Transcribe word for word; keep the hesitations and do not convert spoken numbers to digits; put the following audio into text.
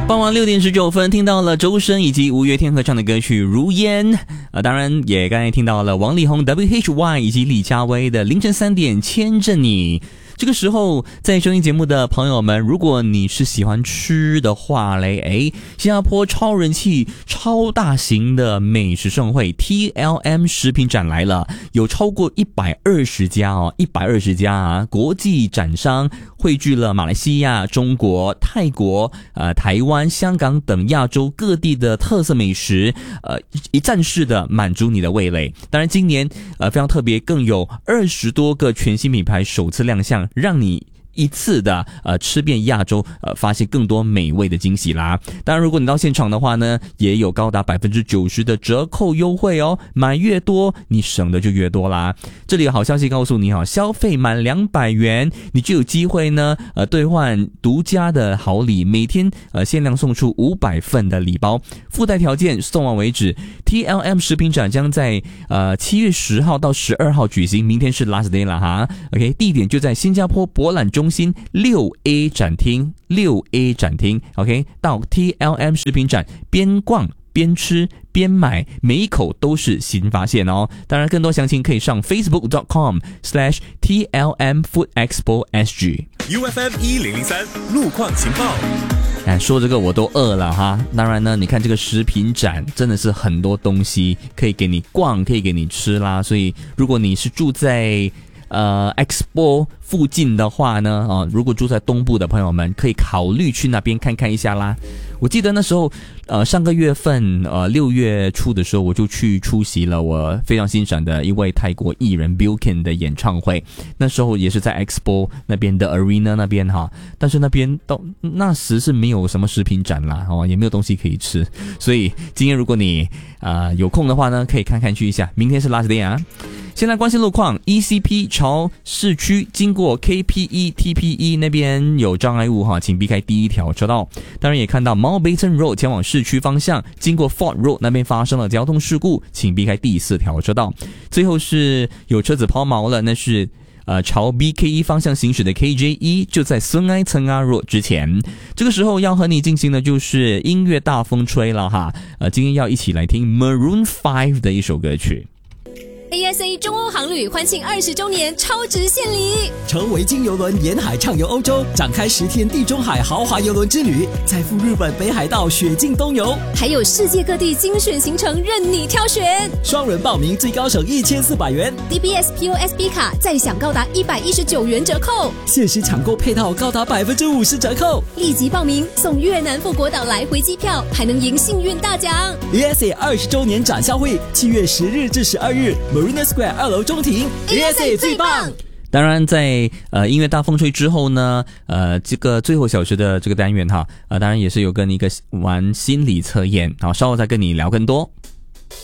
傍晚六点十九分，听到了周深以及五月天合唱的歌曲《如烟》呃，当然也刚才听到了王力宏 W H Y 以及李佳薇的凌晨三点牵着你。这个时候在收听节目的朋友们，如果你是喜欢吃的话嘞，诶，新加坡超人气超大型的美食盛会 T L M 食品展来了，有超过一百二十家哦，一百二十家啊，国际展商汇聚了马来西亚、中国、泰国、呃、台湾、香港等亚洲各地的特色美食，呃，一站式的满足你的味蕾。当然今年呃非常特别，更有二十多个全新品牌首次亮相，让你一次的呃吃遍亚洲，呃发现更多美味的惊喜啦。当然如果你到现场的话呢，也有高达 百分之九十 的折扣优惠哦，买越多你省的就越多啦。这里有好消息告诉你哈，消费满两百元你就有机会呢呃兑换独家的好礼，每天呃限量送出五百份的礼包，附带条件送完为止。 T L M 食品展将在呃七月十号到十二号举行，明天是 last day 了哈。 OK， 地点就在新加坡博览中心六 A 展厅，六 A 展厅 OK， 到 T L M 食品展边逛边吃边买，每一口都是新发现哦。当然更多详情可以上 facebook dot com slash T L M Food Expo S G。 U F M 一零零三路况情报。 哎，说这个我都饿了哈。当然呢，你看这个食品展真的是很多东西可以给你逛，可以给你吃啦。所以如果你是住在呃 Expo 附近的话呢，啊、呃，如果住在东部的朋友们可以考虑去那边看看一下啦。我记得那时候呃上个月份呃六月初的时候，我就去出席了我非常欣赏的一位泰国艺人 Bilkin 的演唱会。那时候也是在 Expo 那边的 Arena 那边哈，但是那边到那时是没有什么食品展啦，哦，也没有东西可以吃。所以今天如果你呃有空的话呢，可以看看去一下。明天是 last day 啊。先来关心路况 ，E C P 朝市区经过 K P E T P E 那边有障碍物哈，请避开第一条车道。当然也看到 Mountbatten Road 前往市区方向，经过 Fort Road 那边发生了交通事故，请避开第四条车道。最后是有车子抛锚了，那是呃朝 B K E 方向行驶的 K J E 就在孙埃岑阿 Road 之前。这个时候要和你进行的就是音乐大风吹了哈，呃，今天要一起来听 Maroon 五的一首歌曲。 A S A 中欧航旅欢庆二十周年超值献礼， 乘维京邮轮沿海畅游欧洲，展开十天地中海豪华邮轮之旅，再赴日本北海道雪境东游， 还有世界各地精选行程任你挑选。 双人报名最高省一千四百元 ，D B S P O S B 卡再享高达一百一十九元折扣， 限时抢购配套高达百分之五十折扣。 立即报名送越南富国岛来回机票，还能赢幸运大奖。 A S A 二十周年展销会，七月十日至十二日。Marina Square 二楼中庭 ，A S A 最棒。 当然在呃音乐大风吹之后呢，呃这个最后小时的这个单元哈，呃当然也是有跟一个玩心理测验，好，稍后再跟你聊更多。